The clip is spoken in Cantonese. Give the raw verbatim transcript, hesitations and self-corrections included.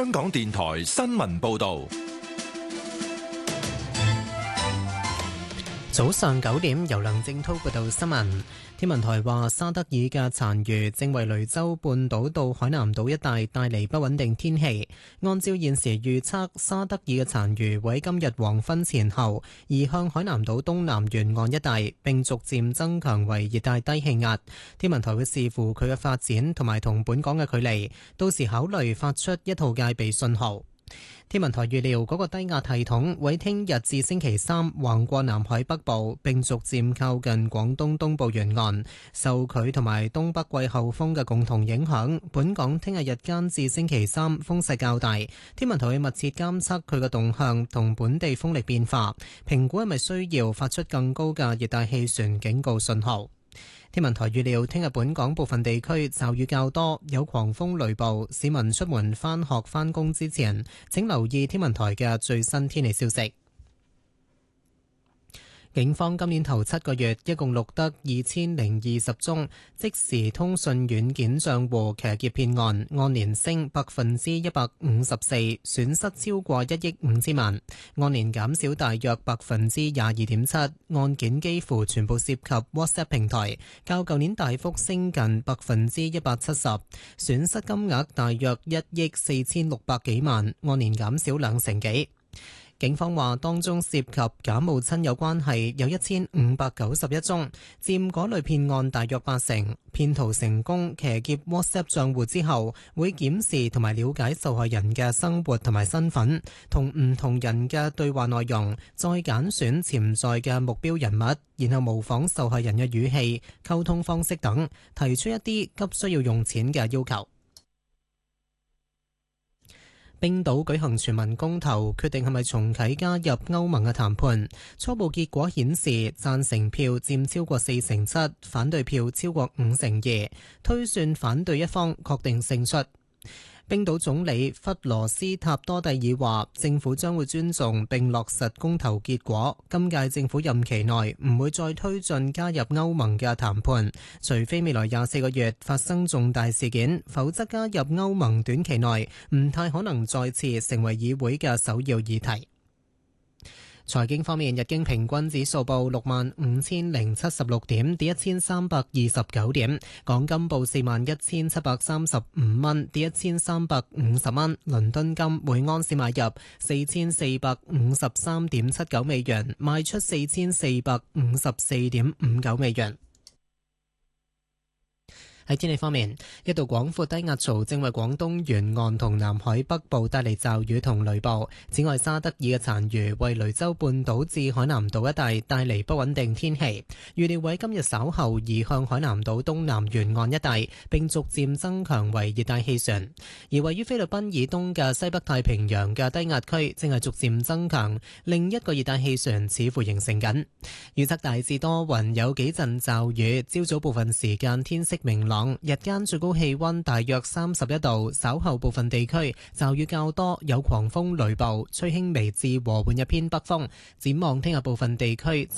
香港電台新聞報道。 早上九點，由梁正濤報道新聞。天文台話，沙德爾嘅殘餘正為雷州半島到海南島一帶帶嚟不穩定天氣。按照現時預測，沙德爾嘅殘餘會喺今日黃昏前後移向海南島東南沿岸一帶，並逐漸增強為熱帶低氣壓。天文台會視乎佢嘅發展同埋同本港嘅距離，到時考慮發出一號戒備信號。天文台預料嗰個低壓系統會聽日至星期三橫過南海北部，並逐漸靠近廣東東部沿岸。受佢同埋東北季候風嘅共同影響，本港聽日日間至星期三風勢較大。天文台會密切監測佢嘅動向同本地風力變化，評估係咪需要發出更高嘅熱帶氣旋警告信號。天文台預料，聽日本港部分地區驟雨較多，有狂風雷暴。市民出門返學返工之前，請留意天文台嘅最新天氣消息。警方今年頭七個月一共錄得二千零二十宗即時通訊軟件賬戶騎劫騙案，按年升百分之一百五十四，損失超過一億五千萬，按年減少大約百分之廿二點七。案件幾乎全部涉及 WhatsApp 平台，較舊年大幅升近百分之一百七十，損失金額大約一億四千六百幾萬，按年減少兩成幾。警方話，當中涉及假冒親友關係有一千五百九十一宗，佔嗰類騙案大約八成。騙徒成功騎劫 WhatsApp 賬戶之後，會檢視同埋了解受害人嘅生活同埋身份，同唔同人嘅對話內容，再揀選潛在嘅目標人物，然後模仿受害人嘅語氣、溝通方式等，提出一啲急需要用錢嘅要求。冰島舉行全民公投，決定係咪重啟加入歐盟嘅談判。初步結果顯示，贊成票佔超過四成七，反對票超過五成二，推算反對一方確定勝出。冰島總理弗羅斯塔多蒂爾話，政府將會尊重並落實公投結果。今屆政府任期內唔會再推進加入歐盟嘅談判，除非未來廿四個月發生重大事件，否則加入歐盟短期內唔太可能再次成為議會嘅首要議題。財經方面，日經平均指數報六萬五千零七十六點，跌一千三百二十九點。港金報四萬一千七百三十五蚊，跌一千三百五十蚊。倫敦金每盎司買入四千四百五十三點七九美元，賣出四千四百五十四點五九美元。喺天氣方面，一道廣闊低壓槽正為廣東沿岸同南海北部帶嚟驟雨同雷暴。此外，沙德爾嘅殘餘為雷州半島至海南島一帶帶嚟不穩定天氣，預料會今日稍後移向海南島東南沿岸一帶，並逐漸增強為熱帶氣旋。而位於菲律賓以東嘅西北太平洋嘅低壓區正係逐漸增強，另一個熱帶氣旋似乎形成緊。預測大致多雲，有幾陣驟雨，朝早部分時間天色明朗。日間最高氣溫大約三十一度，稍後部分地區驟雨較多，有狂風雷暴，吹輕微至和緩一偏北風。展望聽日部分地區